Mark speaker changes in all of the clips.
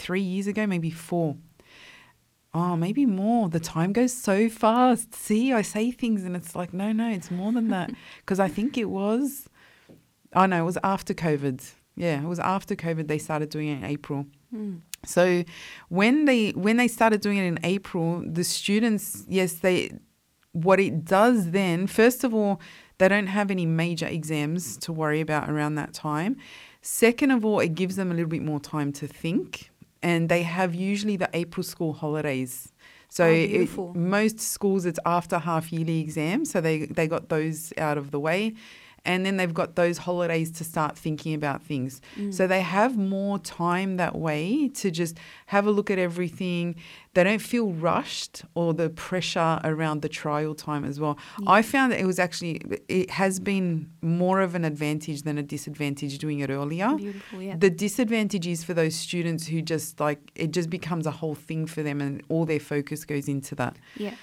Speaker 1: 3 years ago, maybe 4. Oh, maybe more. The time goes so fast. See, I say things and it's like, no, it's more than that. Because I think it was after COVID. Yeah, it was after COVID they started doing it in April. So when they started doing it in April, the students, what it does then, first of all, they don't have any major exams to worry about around that time. Second of all, it gives them a little bit more time to think. And they have usually the April school holidays. So most schools, it's after half-yearly exams. So they got those out of the way. And then they've got those holidays to start thinking about things. So they have more time that way to just have a look at everything. They don't feel rushed or the pressure around the trial time as well. Yeah. I found that it has been more of an advantage than a disadvantage doing it earlier.
Speaker 2: Beautiful, yeah.
Speaker 1: The disadvantage is for those students who just it just becomes a whole thing for them and all their focus goes into that.
Speaker 2: Yeah.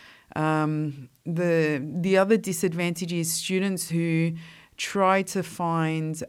Speaker 1: The other disadvantage is students who try to find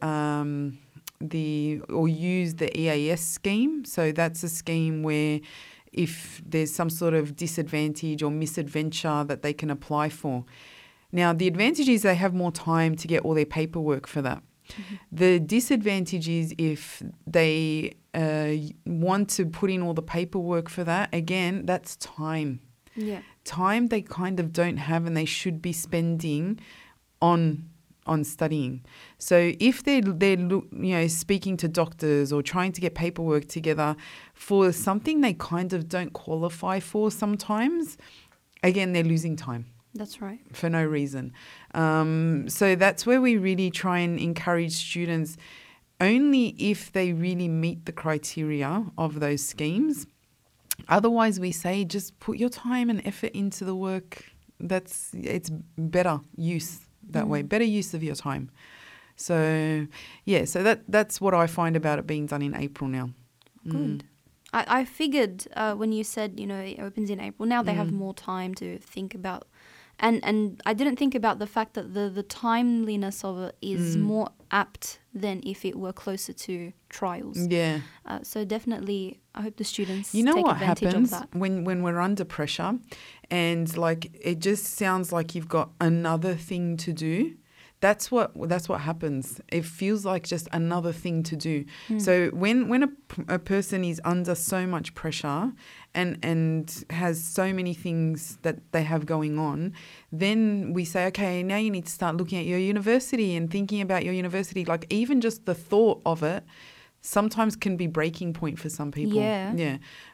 Speaker 1: use the EAS scheme. So that's a scheme where if there's some sort of disadvantage or misadventure that they can apply for. Now, the advantage is they have more time to get all their paperwork for that. Mm-hmm. The disadvantage is if they want to put in all the paperwork for that, again, that's time.
Speaker 2: Yeah.
Speaker 1: Time they kind of don't have and they should be spending on studying. So if they're speaking to doctors or trying to get paperwork together for something they kind of don't qualify for sometimes, again, they're losing time.
Speaker 2: That's right.
Speaker 1: For no reason. So that's where we really try and encourage students only if they really meet the criteria of those schemes. Otherwise, we say just put your time and effort into the work. It's better use that way, better use of your time. So, so that's what I find about it being done in April now.
Speaker 2: Good. I figured when you said, it opens in April, now they have more time to think about. And I didn't think about the fact that the timeliness of it is more apt than if it were closer to trials.
Speaker 1: Yeah.
Speaker 2: So definitely, I hope the students
Speaker 1: take advantage
Speaker 2: of that.
Speaker 1: When we're under pressure and it just sounds like you've got another thing to do. That's what happens. It feels like just another thing to do. So when a person is under so much pressure and has so many things that they have going on, then we say, okay, now you need to start looking at your university and thinking about your university. Like even just the thought of it sometimes can be breaking point for some people.
Speaker 2: Yeah.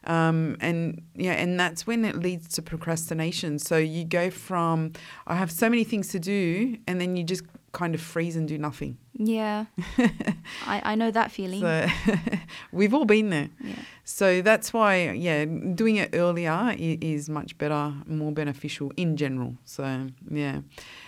Speaker 1: And that's when it leads to procrastination. So you go from, I have so many things to do, and then you just kind of freeze and do nothing.
Speaker 2: Yeah. I know that feeling.
Speaker 1: So we've all been there.
Speaker 2: Yeah.
Speaker 1: So that's why, doing it earlier is much better, more beneficial in general. So, yeah.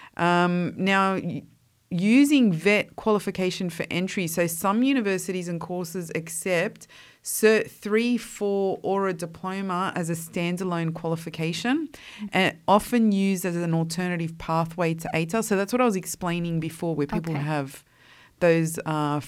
Speaker 1: Now, using VET qualification for entry. So some universities and courses accept Cert 3, 4 or a diploma as a standalone qualification and often used as an alternative pathway to ATAR. So that's what I was explaining before, where people have those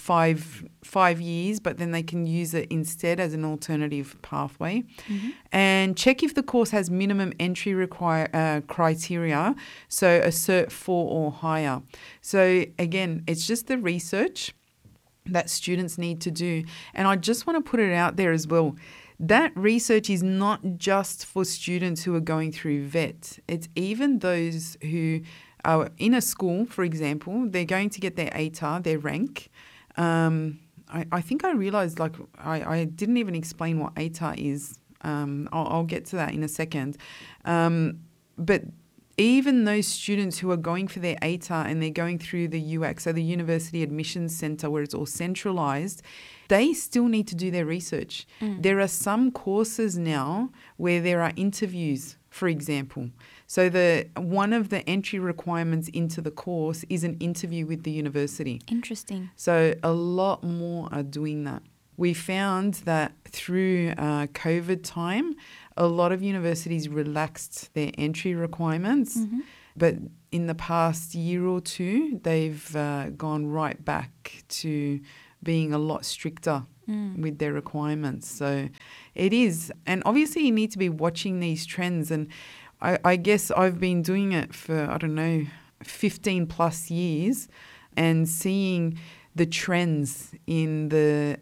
Speaker 1: 5 years, but then they can use it instead as an alternative pathway. And check if the course has minimum entry criteria, so a Cert 4 or higher. So again, it's just the research that students need to do. And I just want to put it out there as well. That research is not just for students who are going through VET. It's even those who are in a school, for example, they're going to get their ATAR, their rank. I think I realised, I didn't even explain what ATAR is. I'll get to that in a second. But even those students who are going for their ATAR and they're going through the UAC, so the University Admissions Centre, where it's all centralised, they still need to do their research. There are some courses now where there are interviews, for example. So one of the entry requirements into the course is an interview with the university.
Speaker 2: Interesting.
Speaker 1: So a lot more are doing that. We found that through COVID time, a lot of universities relaxed their entry requirements, but in the past year or two, they've gone right back to being a lot stricter with their requirements. So it is. And obviously you need to be watching these trends. And I guess I've been doing it for, 15 plus years and seeing the trends in the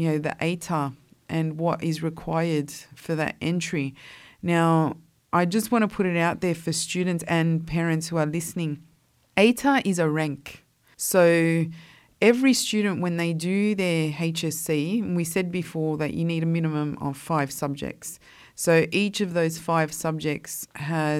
Speaker 1: ATAR and what is required for that entry. Now, I just want to put it out there for students and parents who are listening. ATAR is a rank. So every student, when they do their HSC, and we said before that you need a minimum of 5 subjects. So each of those 5 subjects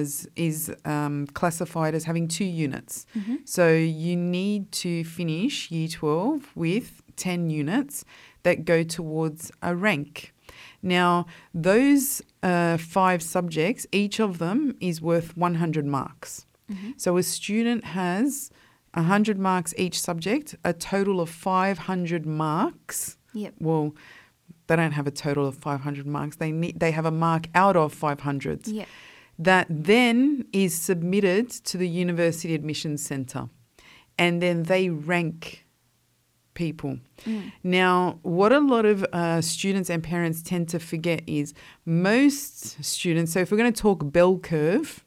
Speaker 1: is classified as having 2 units.
Speaker 2: Mm-hmm.
Speaker 1: So you need to finish Year 12 with 10 units that go towards a rank. Now, those 5 subjects, each of them is worth 100 marks.
Speaker 2: Mm-hmm.
Speaker 1: So a student has 100 marks each subject, a total of 500 marks.
Speaker 2: Yep.
Speaker 1: Well, they don't have a total of 500 marks. They have a mark out of 500.
Speaker 2: Yeah.
Speaker 1: That then is submitted to the University Admissions Centre, and then they rank people. Now, what a lot of students and parents tend to forget is most students, so if we're going to talk bell curve,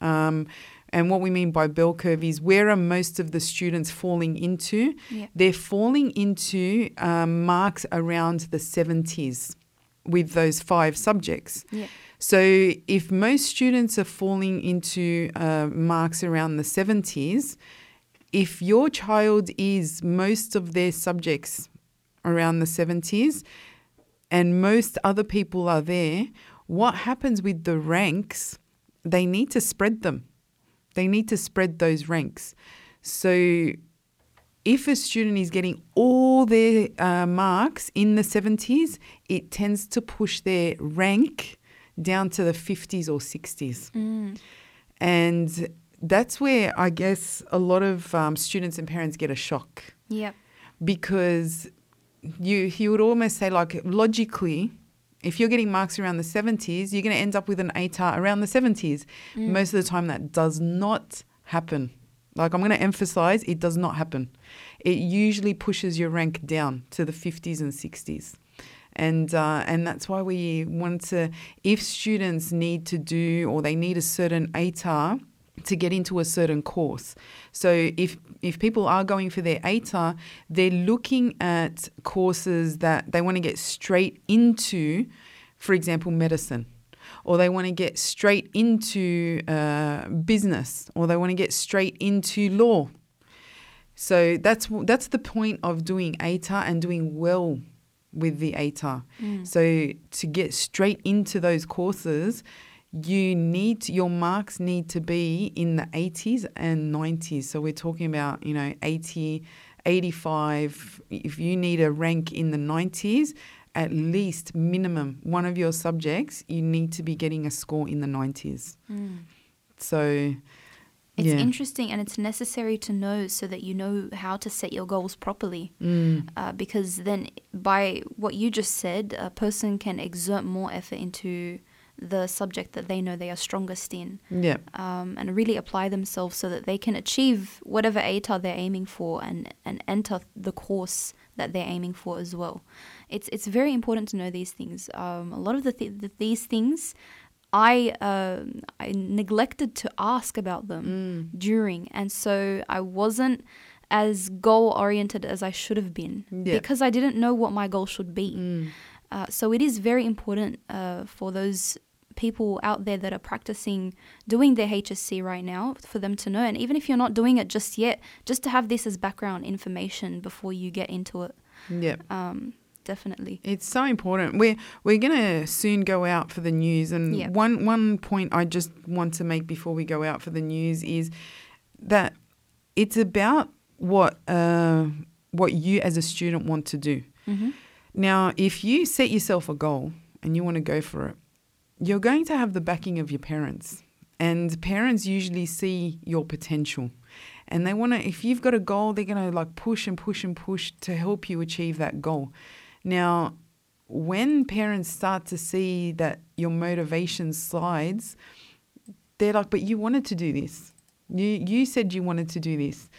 Speaker 1: and what we mean by bell curve is where are most of the students falling into?
Speaker 2: Yeah.
Speaker 1: They're falling into marks around the 70s with those 5 subjects.
Speaker 2: Yeah.
Speaker 1: So if most students are falling into marks around the 70s, if your child is most of their subjects around the 70s and most other people are there, what happens with the ranks, they need to spread them. They need to spread those ranks. So if a student is getting all their marks in the 70s, it tends to push their rank down to the 50s or 60s. And that's where I guess a lot of students and parents get a shock.
Speaker 2: Yep.
Speaker 1: Because you would almost say, like, logically, if you're getting marks around the 70s, you're going to end up with an ATAR around the 70s. Most of the time that does not happen. Like, I'm going to emphasize, it does not happen. It usually pushes your rank down to the 50s and 60s. And that's why we want to, if students need to do or they need a certain ATAR to get into a certain course. So if people are going for their ATAR, they're looking at courses that they want to get straight into, for example, medicine, or they want to get straight into business, or they want to get straight into law. So that's the point of doing ATAR and doing well with the ATAR. So to get straight into those courses, your marks need to be in the 80s and 90s. So we're talking about, 80, 85. If you need a rank in the 90s, at least minimum one of your subjects, you need to be getting a score in the 90s. So
Speaker 2: it's interesting, and it's necessary to know so that you know how to set your goals properly. Because then by what you just said, a person can exert more effort into the subject that they know they are strongest in, and really apply themselves so that they can achieve whatever ATAR they're aiming for and enter the course that they're aiming for as well. It's very important to know these things. A lot of these things I neglected to ask about them during, and so I wasn't as goal-oriented as I should have been because I didn't know what my goal should be. So it is very important for those people out there that are practicing doing their HSC right now for them to know. And even if you're not doing it just yet, just to have this as background information before you get into it.
Speaker 1: Yeah.
Speaker 2: Definitely.
Speaker 1: It's so important. We're going to soon go out for the news. And one point I just want to make before we go out for the news is that it's about what you as a student want to do. Now, if you set yourself a goal and you want to go for it, you're going to have the backing of your parents. And parents usually see your potential. And they want to, if you've got a goal, they're going to like push and push and push to help you achieve that goal. Now, when parents start to see that your motivation slides, they're like, but you wanted to do this. You said you wanted to do this.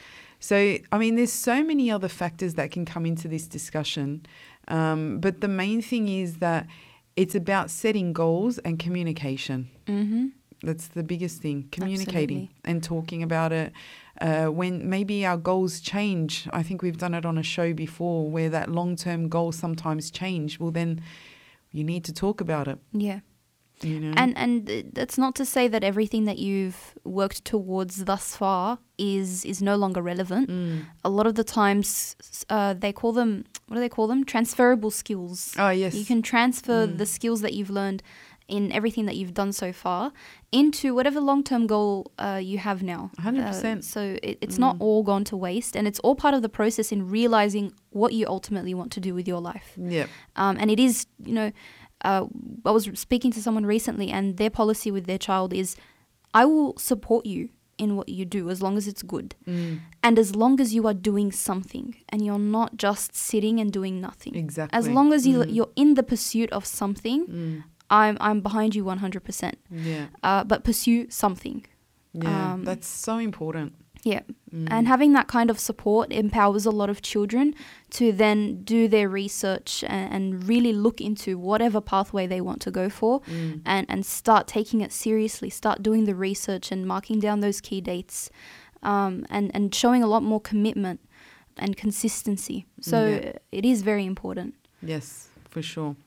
Speaker 1: So, I mean, there's so many other factors that can come into this discussion. But the main thing is that it's about setting goals and communication.
Speaker 2: Mm-hmm.
Speaker 1: That's the biggest thing, communicating
Speaker 2: Absolutely.
Speaker 1: and talking about it. When maybe our goals change, I think we've done it on a show before where that long-term goals sometimes change. Well, then you need to talk about it.
Speaker 2: Yeah.
Speaker 1: You know?
Speaker 2: And that's not to say that everything that you've worked towards thus far is no longer relevant. A lot of the times they call them, what do they call them? Transferable skills.
Speaker 1: Oh, yes.
Speaker 2: You can transfer the skills that you've learned in everything that you've done so far into whatever long-term goal you have now.
Speaker 1: 100%.
Speaker 2: So it's not all gone to waste, and it's all part of the process in realizing what you ultimately want to do with your life.
Speaker 1: Yeah.
Speaker 2: And it is, you know, I was speaking to someone recently, and their policy with their child is, I will support you in what you do as long as it's good. And as long as you are doing something and you're not just sitting and doing nothing.
Speaker 1: Exactly.
Speaker 2: As long as you're in the pursuit of something, I'm behind you 100%.
Speaker 1: Yeah.
Speaker 2: But pursue something.
Speaker 1: Yeah. That's so important.
Speaker 2: Yeah. And having that kind of support empowers a lot of children to then do their research and really look into whatever pathway they want to go for and start taking it seriously, start doing the research and marking down those key dates and showing a lot more commitment and consistency. So it is very important.
Speaker 1: Yes, for sure.